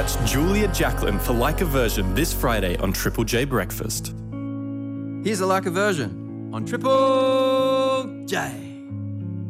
Catch Julia Jacklin for Like a Version this Friday on Triple J Breakfast. Here's a Like a Version on Triple J.